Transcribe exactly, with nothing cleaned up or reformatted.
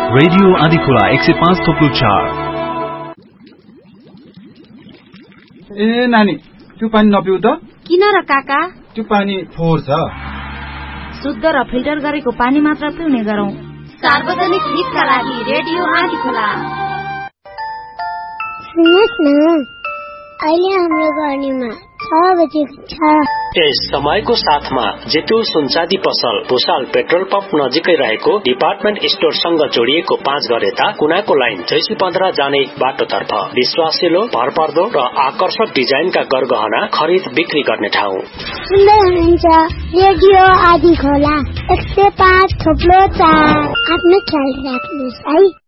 Radio Adhikhola एक सय पाँच थोप्लो चार। ए नानी, त्यो पानी नपिउ त। किन र काका? त्यो पानी फोहोर छ। शुद्ध र फिल्टर गरेको पानी मात्र पिउने गरौँ। सार्वजनिक हितका लागि रेडियो आदिखोला। सुन्नुहोस् न, अहिले हाम्रो गर्नीमा छ बजेको छ। यस समयको साथमा जेतु सुनचादी पसल भुसाल पेट्रोल पम्प नजिकै रहेको डिपार्टमेन्ट स्टोरसँग जोडिएको पाँच घर यता कुनाको लाइन चैसी पन्ध्र जाने बाटोतर्फ विश्वासिलो, भरपर्दो र आकर्षक डिजाइनका गरगहना खरिद बिक्री गर्ने ठाउँ। सुन्दै हुनुहुन्छ रेडियो आदिखोला एक सय पाँच थोप्लो चार। आफ्नो ख्याल राख्नुहोस् है।